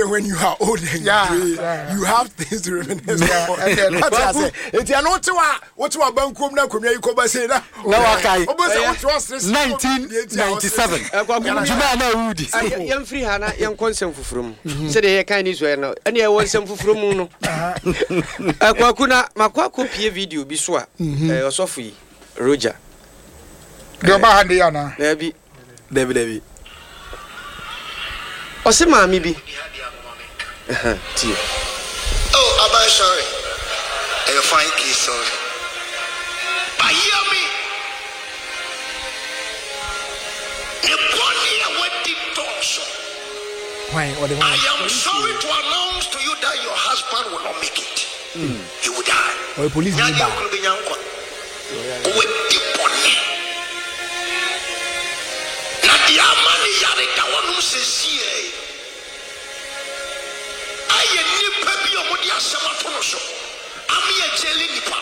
even when you are old and gray, you have things to reminisce about. That's I say. It's not what you are bankum na kumya you come say na. No akai. 1997. Juma na Woody. Yam free hana yam konsem fufrum. Say the kan ni so no. Ene e wonsem fufrum no. Akwakuna makwako pie video bi so a osofu yi Roger. Do ba hande yana. Debi. Osema mi bi. Tie. Oh, I'm sorry. You're fine, please, sorry. But hear me. The body what did torture. Why? What do you want? I am sorry to announce to you that your husband will not make it. He will die. Oh, police will die. Nadia mani yare dawanum sesiye. Aye nipa bi omodi asema tono so. Ami e jeli nipa.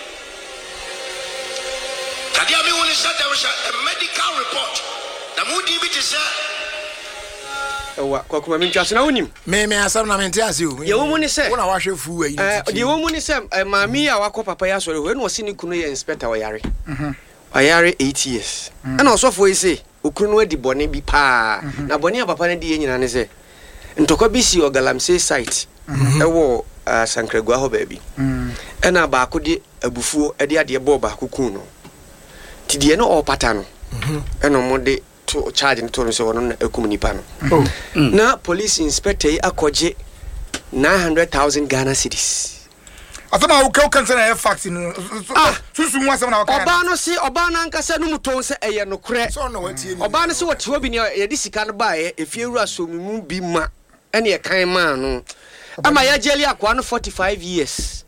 Nadia mi woni said there was a medical report. Na mudi bi say Ewa kwakuma mi ntwase na wonim. Me asam na mente ase o. Ye wo mu ni se. Wo na wa hwe fu ayi. Ye wo mu ni se maami a wakọ papa ya sori we no si ni kunu ye inspector oyare. Oyare 8 years. Ana osofo yi se okunu no adi bone bi pa. Na bone a papa na di ye nyina ne se. Ntoko bi si Ogalamsey site. Ewo Sankragua ho ba bi. Ena ba akode abufuo ade ade bo ba akukun no. Tidie no opata no. Ena mo de to charge no to so no ekum nipa no. Na police inspector yi akoje 900,000 Ghana cedis. Asama wo kan say na fact no. Susu mu asama na wo kan. Oba no si oba na nkasa no muton se eye no kure. So no watie ni. Oba no se wote obi ne ye di sika no ba ye efie wura so mu bi ma ene ye kan ma no. Ama ya jeli akwa no 45 years.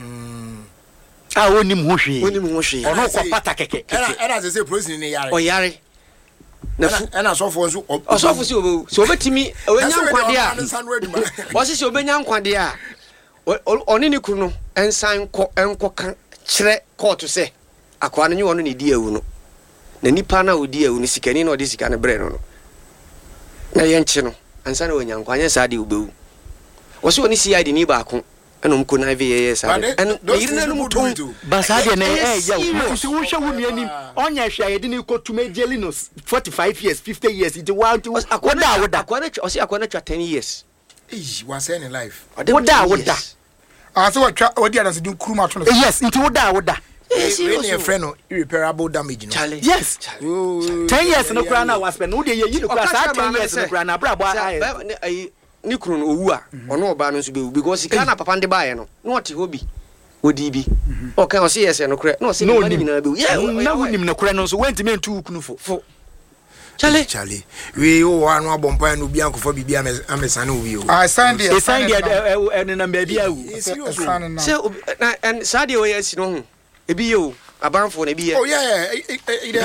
Onim ho hwe. Ono kwa pata keke. Era say police ni yare. Oyare. Na so for so. Osofo si obo. So obetimi owenya nkwade a. Wose si obenya nkwade a. Oni ni kunu ensan enko kan kire court se akwa no nyi wono ne di awu no. Na nipa na odi awu ni sikani na odi sika ne bre no. Na yenche no ansa na wonya nkwanye sa de obewu. Wose oni CID ni ba ko enom ko na VAS sa de en yirina no muton basade na ya so wo hwe wo nuanim onya hwe ayede ni kotume jeli no 45 years 50 years it want akwana osi akwana 10 years was in life woda so what odi adanse din kuruma to no yes it woda when your friend irreparable damage no yes 10 years no kra na was spend wo de ye no kra sa 10 years no kra na bra bo ni kunu no owu a ono oba no so be because kana papa nde baaye no no oti hobi odi bi o kan o se yes no kra no se ni mani na be na wonim no kra no so wenti men tu kunu fo Charlie we o anu abompa no bi ankofo bibia amesane obi o sign there and number bia wu se and sadia we yes no ho ebi yo abanfo na bi ye oh yeah it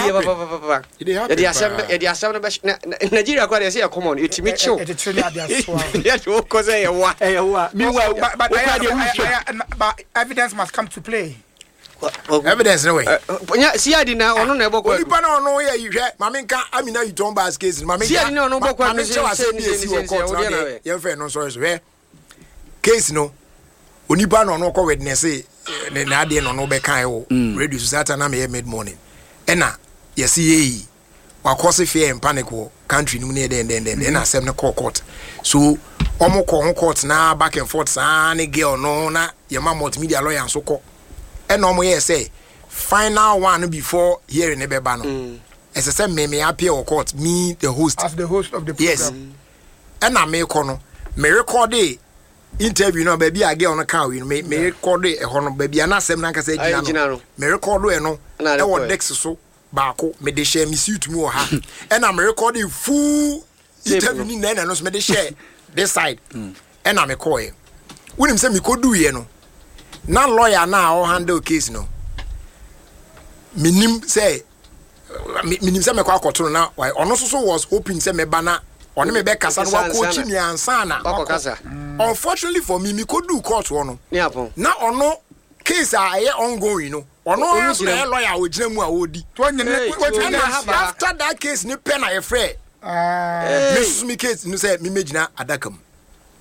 asem no be Nigeria kwa dey say common it me chill it tell you dey so yeah to ko say ye wa meanwhile but evidence must come to play. Evidence no way. Nya CID na ono na ebokwa. Nipa na ono ye yihwe mame nka Amina Yuton Bas case mame CID na ono bokwa no say ye fe no sorry so case no onipa na ono ko witness na ade no be kan wo radio society na me mid morning ena yesi yi wa cause fear and panic wo country no ne den na asem ne court so omo ko court na back and forth sa ne girl no na ye ma multimedia lawyer so ko ena omo ye say final one before hearing ebeba no ese say me appear or court me the host as the host of the program yes ena me ko no me record interview no baby a girl no can we me record e ho no baby na asem na nkasa gina no me record e no e wo dex so baako me de share me suit mu ha ena me record full interview ni na no so me de share this side ena me call e wonim say me ko do ye no na lawyer na o handle case no minim say me kwa akoto na why ono so was hoping say me bana one me be kasa no wa coach mi ansa na unfortunately for me could do court one na ono case aye ongoing no ono na lawyer o gina mu a odi after that case ni pen na e frɛ me case no say me megina adakam